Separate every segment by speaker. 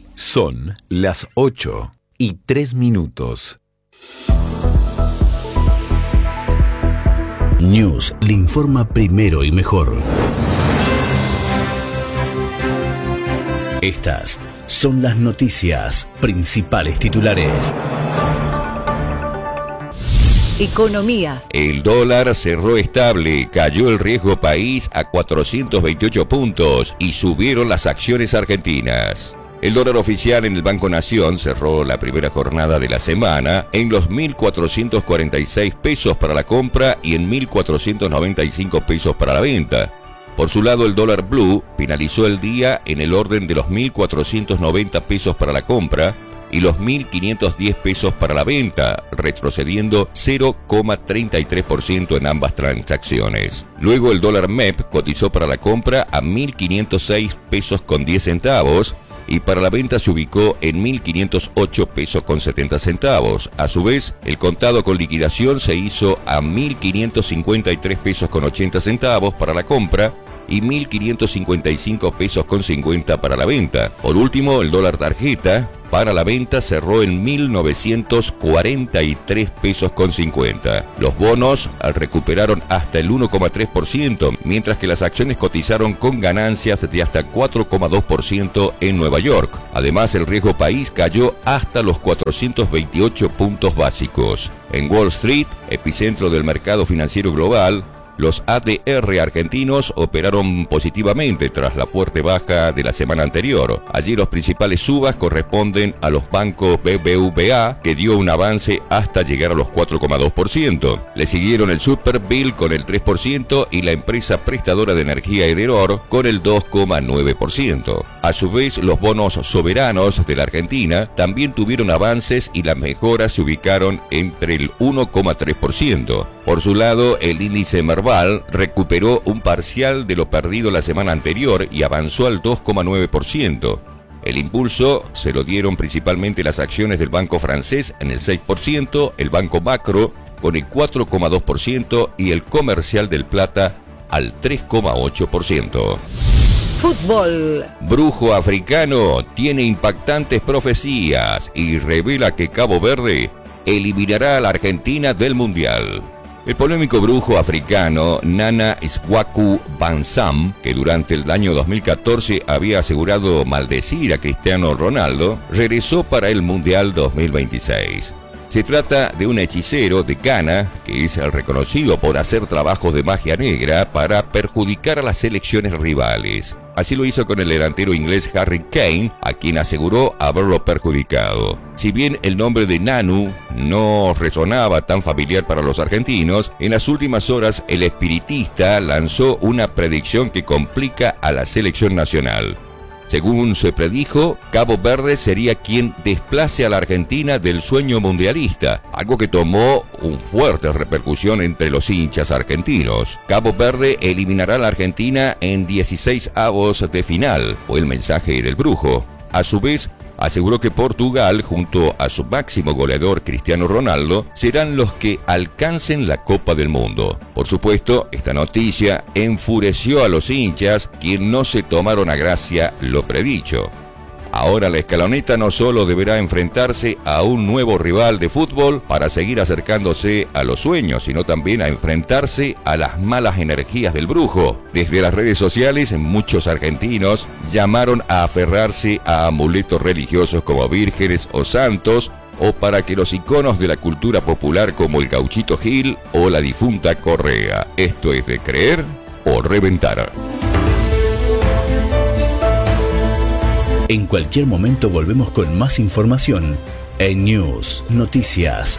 Speaker 1: Son las 8:03.
Speaker 2: News le informa primero y mejor. Estas son las noticias, principales titulares.
Speaker 3: Economía.
Speaker 4: El dólar cerró estable, cayó el riesgo país a 428 puntos y subieron las acciones argentinas. El dólar oficial en el Banco Nación cerró la primera jornada de la semana en los 1.446 pesos para la compra y en 1.495 pesos para la venta. Por su lado, el dólar blue finalizó el día en el orden de los 1.490 pesos para la compra y los 1.510 pesos para la venta, retrocediendo 0,33% en ambas transacciones. Luego el dólar MEP cotizó para la compra a 1.506 pesos con 10 centavos y para la venta se ubicó en 1.508 pesos con 70 centavos. A su vez, el contado con liquidación se hizo a 1.553 pesos con 80 centavos para la compra y 1.555 pesos con 50 para la venta. Por último, el dólar tarjeta para la venta cerró en 1.943 pesos con 50. Los bonos recuperaron hasta el 1,3%, mientras que las acciones cotizaron con ganancias de hasta 4,2% en Nueva York. Además, el riesgo país cayó hasta los 428 puntos básicos. En Wall Street, epicentro del mercado financiero global, los ADR argentinos operaron positivamente tras la fuerte baja de la semana anterior. Allí los principales subas corresponden a los bancos BBVA, que dio un avance hasta llegar a los 4,2%. Le siguieron el Superbill con el 3% y la empresa prestadora de energía Ederor con el 2,9%. A su vez, los bonos soberanos de la Argentina también tuvieron avances y las mejoras se ubicaron entre el 1,3%. Por su lado, el índice Merval recuperó un parcial de lo perdido la semana anterior y avanzó al 2,9%. El impulso se lo dieron principalmente las acciones del Banco Francés en el 6%, el Banco Macro con el 4,2% y el Comercial del Plata al 3,8%.
Speaker 3: Fútbol.
Speaker 4: Brujo africano tiene impactantes profecías y revela que Cabo Verde eliminará a la Argentina del Mundial. El polémico brujo africano Nana Swaku Bansam, que durante el año 2014 había asegurado maldecir a Cristiano Ronaldo, regresó para el Mundial 2026. Se trata de un hechicero de Ghana que es reconocido por hacer trabajos de magia negra para perjudicar a las selecciones rivales. Así lo hizo con el delantero inglés Harry Kane, a quien aseguró haberlo perjudicado. Si bien el nombre de Nanu no resonaba tan familiar para los argentinos, en las últimas horas el espiritista lanzó una predicción que complica a la selección nacional. Según se predijo, Cabo Verde sería quien desplace a la Argentina del sueño mundialista, algo que tomó una fuerte repercusión entre los hinchas argentinos. Cabo Verde eliminará a la Argentina en 16avos de final, fue el mensaje del brujo. A su vez, aseguró que Portugal, junto a su máximo goleador Cristiano Ronaldo, serán los que alcancen la Copa del Mundo. Por supuesto, esta noticia enfureció a los hinchas, quienes no se tomaron a gracia lo predicho. Ahora la escaloneta no solo deberá enfrentarse a un nuevo rival de fútbol para seguir acercándose a los sueños, sino también a enfrentarse a las malas energías del brujo. Desde las redes sociales, muchos argentinos llamaron a aferrarse a amuletos religiosos como vírgenes o santos, o para que los iconos de la cultura popular como el Gauchito Gil o la difunta Correa. Esto es de creer o reventar.
Speaker 2: En cualquier momento volvemos con más información en News Noticias.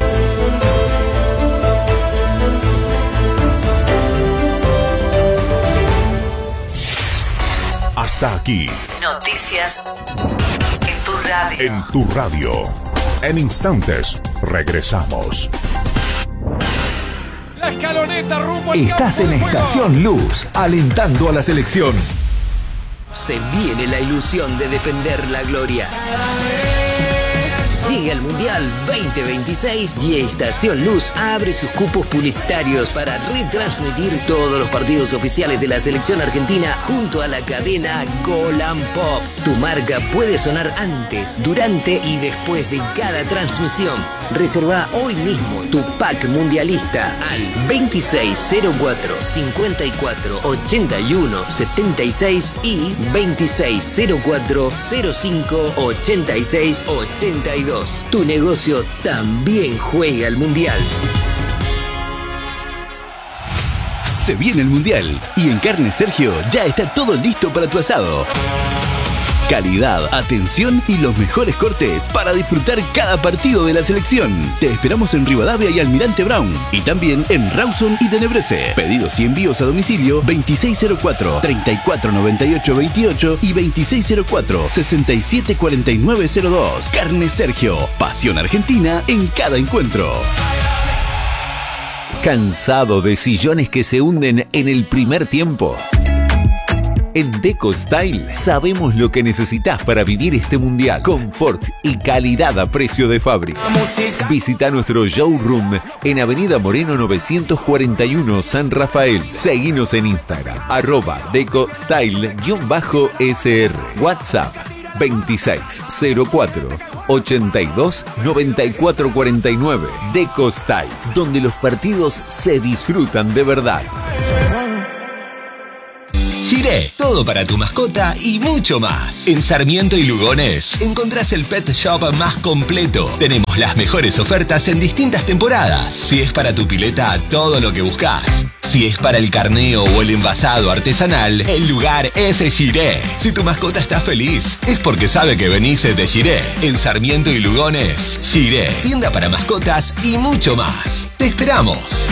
Speaker 5: Hasta aquí.
Speaker 3: Noticias en tu radio.
Speaker 5: En tu radio. En instantes regresamos.
Speaker 6: La escaloneta rumbo al
Speaker 7: Estás en Estación Luz, alentando a la selección.
Speaker 8: Se viene la ilusión de defender la gloria.
Speaker 1: Llega el Mundial 2026 y Estación Luz abre sus cupos publicitarios para retransmitir todos los partidos oficiales de la selección argentina junto a la cadena Golan Pop. Tu marca puede sonar antes, durante y después de cada transmisión. Reserva hoy mismo tu pack mundialista al 2604 54 81 76 y 2604 05 86 82. Tu negocio también juega al Mundial.
Speaker 2: Se viene el Mundial y en Carnes Sergio ya está todo listo para tu asado. Calidad, atención y los mejores cortes para disfrutar cada partido de la selección. Te esperamos en Rivadavia y Almirante Brown y también en Rawson y Tenebrese. Pedidos y envíos a domicilio 2604 3498 28 y 2604 674902. Carnes Sergio, pasión argentina en cada encuentro.
Speaker 6: ¿Cansado de sillones que se hunden en el primer tiempo? En Deco Style sabemos lo que necesitas para vivir este mundial. Confort y calidad a precio de fábrica. Visita nuestro showroom en Avenida Moreno 941 San Rafael. Seguinos en Instagram @DecoStyle_SR. WhatsApp 2604 82 94 49. Deco Style, donde los partidos se disfrutan de verdad.
Speaker 8: Shiré, todo para tu mascota y mucho más. En Sarmiento y Lugones encontrás el pet shop más completo. Tenemos las mejores ofertas en distintas temporadas. Si es para tu pileta, todo lo que buscas. Si es para el carneo o el envasado artesanal, el lugar es Shiré. Si tu mascota está feliz, es porque sabe que venís de Shiré. En Sarmiento y Lugones, Shiré, tienda para mascotas y mucho más. ¡Te esperamos!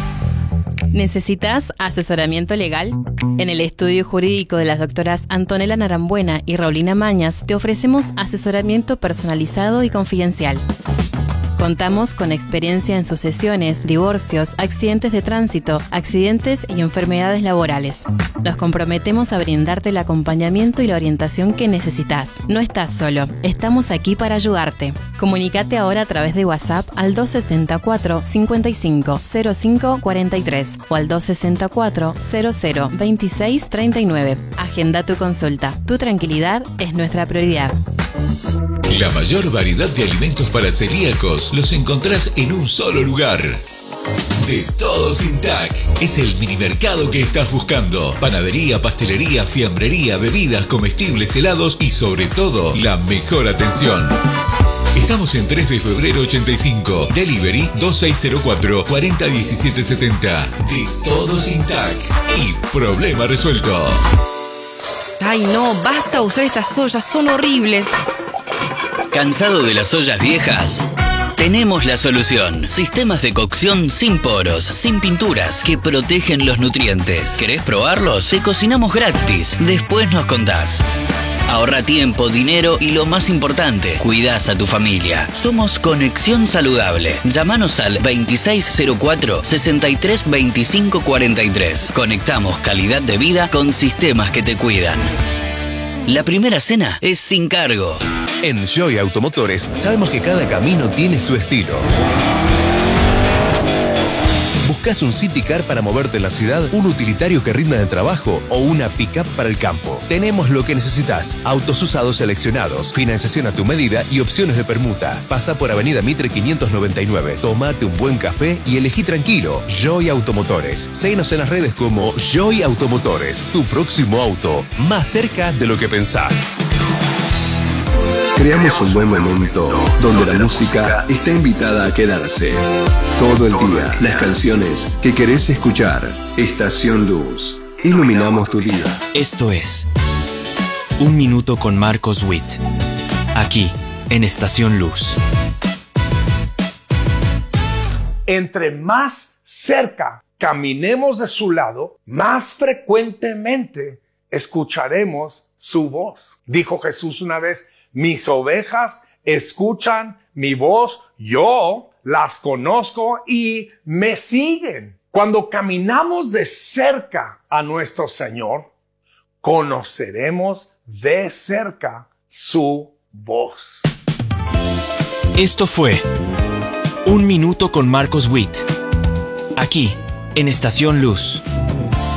Speaker 9: ¿Necesitas asesoramiento legal? En el estudio jurídico de las doctoras Antonella Narambuena y Raulina Mañas te ofrecemos asesoramiento personalizado y confidencial. Contamos con experiencia en sucesiones, divorcios, accidentes de tránsito, accidentes y enfermedades laborales. Nos comprometemos a brindarte el acompañamiento y la orientación que necesitas. No estás solo, estamos aquí para ayudarte. Comunícate ahora a través de WhatsApp al 264 55 05 43 o al 264 00 26 39. Agenda tu consulta. Tu tranquilidad es nuestra prioridad.
Speaker 10: La mayor variedad de alimentos para celíacos los encontrás en un solo lugar. De Todo Sin Tac. Es el mini mercado que estás buscando. Panadería, pastelería, fiambrería, bebidas, comestibles, helados y sobre todo, la mejor atención. Estamos en 3 de febrero 85. Delivery 2604 401770. De Todo Sin Tac. Y problema resuelto.
Speaker 11: Ay no, basta usar estas ollas, son horribles.
Speaker 12: ¿Cansado de las ollas viejas? Tenemos la solución. Sistemas de cocción sin poros, sin pinturas, que protegen los nutrientes. ¿Querés probarlos? Te cocinamos gratis. Después nos contás. Ahorra tiempo, dinero y lo más importante, cuidás a tu familia. Somos Conexión Saludable. Llámanos al 2604 63 25 43. Conectamos calidad de vida con sistemas que te cuidan. La primera cena es sin cargo.
Speaker 13: En Joy Automotores sabemos que cada camino tiene su estilo. ¿Buscas un City Car para moverte en la ciudad, un utilitario que rinda en el trabajo o una pick-up para el campo? Tenemos lo que necesitas. Autos usados seleccionados, financiación a tu medida y opciones de permuta. Pasa por Avenida Mitre 599. Tómate un buen café y elegí tranquilo. Joy Automotores. Síguenos en las redes como Joy Automotores. Tu próximo auto, más cerca de lo que pensás.
Speaker 14: Creamos un buen momento donde la música está invitada a quedarse. Todo el día, las canciones que querés escuchar. Estación Luz. Iluminamos tu día.
Speaker 15: Esto es Un Minuto con Marcos Witt. Aquí, en Estación Luz.
Speaker 16: Entre más cerca caminemos de su lado, más frecuentemente escucharemos su voz. Dijo Jesús una vez: mis ovejas escuchan mi voz, yo las conozco y me siguen. Cuando caminamos de cerca a nuestro Señor, conoceremos de cerca su voz.
Speaker 15: Esto fue Un Minuto con Marcos Witt, aquí en Estación Luz.